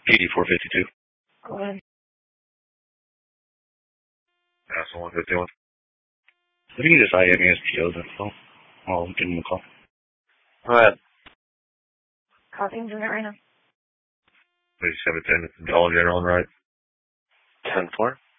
PD 452. Go ahead. That's the one that's doing. Let me just IM his PO's info. I'll give him a call. Go ahead. Copying doing it right now. 3710, it's Dollar General, right? 10-4.